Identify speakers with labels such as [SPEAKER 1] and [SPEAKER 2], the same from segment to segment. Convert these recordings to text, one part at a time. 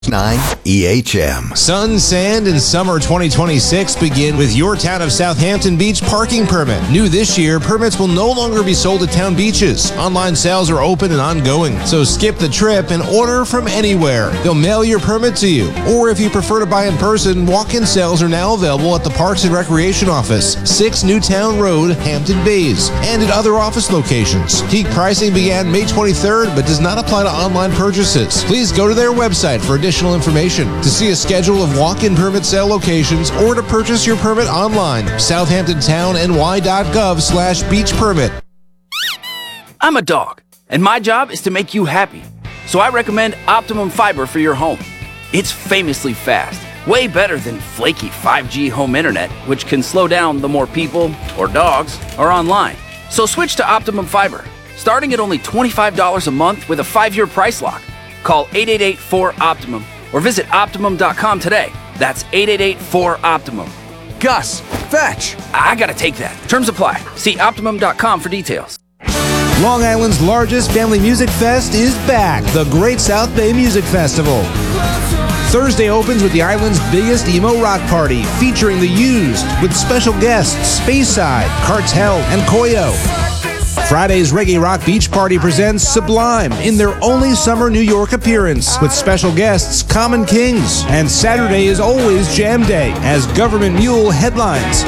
[SPEAKER 1] 9 EHM.
[SPEAKER 2] Sun, Sand, and Summer 2026 begin with your Town of Southampton Beach parking permit. New this year, permits will no longer be sold at town beaches. Online sales are open and ongoing, so skip the trip and order from anywhere. They'll mail your permit to you. Or if you prefer to buy in person, walk-in sales are now available at the Parks and Recreation Office, 6 Newtown Road, Hampton Bays, and at other office locations. Peak pricing began May 23rd, but does not apply to online purchases. Please go to their website for additional information. To see a schedule of walk-in permit sale locations or to purchase your permit online, southamptontowny.gov/beach permit.
[SPEAKER 3] I'm a dog, and my job is to make you happy. So I recommend Optimum Fiber for your home. It's famously fast, way better than flaky 5G home internet, which can slow down the more people or dogs are online. So switch to Optimum Fiber, starting at only $25 a month with a 5-year price lock. Call 888-4-OPTIMUM or visit Optimum.com today. That's 888-4-OPTIMUM.
[SPEAKER 4] Gus, fetch!
[SPEAKER 3] I gotta take that. Terms apply. See Optimum.com for details.
[SPEAKER 2] Long Island's largest family music fest is back, the Great South Bay Music Festival. Thursday opens with the island's biggest emo rock party, featuring The Used, with special guests Speyside, Cartel, and Koyo. Friday's Reggae Rock Beach Party presents Sublime in their only summer New York appearance, with special guests Common Kings. And Saturday is always Jam Day, as Government Mule headlines.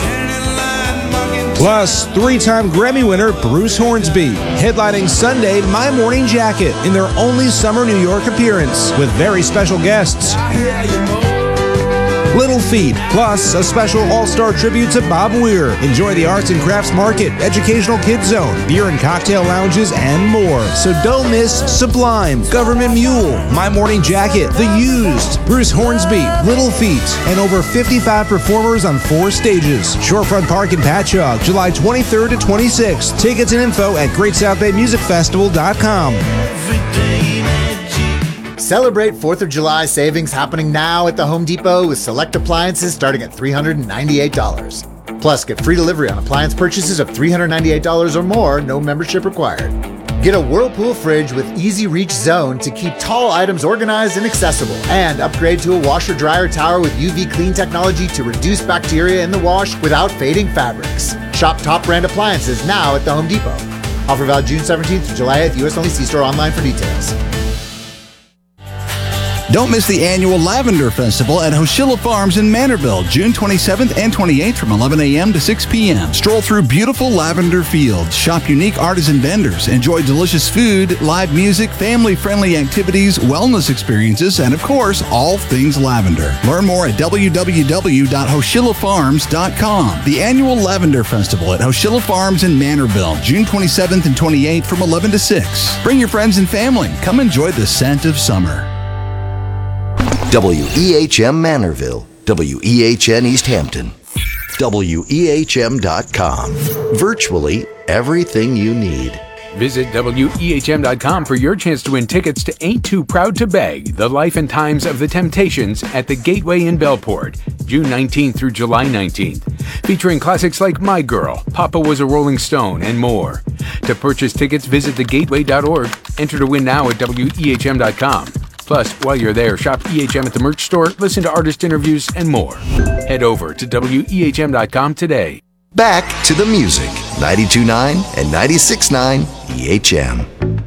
[SPEAKER 2] Plus, 3-time Grammy winner Bruce Hornsby, headlining Sunday My Morning Jacket in their only summer New York appearance, with very special guests Little Feat, plus a special all-star tribute to Bob Weir. Enjoy the arts and crafts market, educational kids zone, beer and cocktail lounges, and more. So don't miss Sublime, Government Mule, My Morning Jacket, The Used, Bruce Hornsby, Little Feat, and over 55 performers on 4 stages. Shorefront Park in Patchogue, July 23rd to 26th. Tickets and info at GreatSouthBayMusicFestival.com.
[SPEAKER 5] Celebrate 4th of July savings happening now at the Home Depot with select appliances starting at $398. Plus, get free delivery on appliance purchases of $398 or more, no membership required. Get a Whirlpool fridge with Easy Reach Zone to keep tall items organized and accessible. And upgrade to a washer-dryer tower with UV Clean technology to reduce bacteria in the wash without fading fabrics. Shop top brand appliances now at the Home Depot. Offer valid June 17th to July 8th, U.S. only. See store online for details.
[SPEAKER 1] Don't miss the annual Lavender Festival at Hoshilla Farms in Manorville, June 27th and 28th from 11 a.m. to 6 p.m. Stroll through beautiful lavender fields, shop unique artisan vendors, enjoy delicious food, live music, family-friendly activities, wellness experiences, and of course, all things lavender. Learn more at www.hoshillafarms.com. The annual Lavender Festival at Hoshilla Farms in Manorville, June 27th and 28th from 11 to 6. Bring your friends and family. Come enjoy the scent of summer. WEHM Manorville, WEHN East Hampton, WEHM.com. Virtually everything you need.
[SPEAKER 6] Visit WEHM.com for your chance to win tickets to Ain't Too Proud to Beg, The Life and Times of the Temptations at the Gateway in Bellport, June 19th through July 19th. Featuring classics like My Girl, Papa Was a Rolling Stone, and more. To purchase tickets, visit thegateway.org. Enter to win now at WEHM.com. Plus, while you're there, shop EHM at the merch store, listen to artist interviews, and more. Head over to WEHM.com today.
[SPEAKER 1] Back to the music. 92.9 and 96.9 EHM.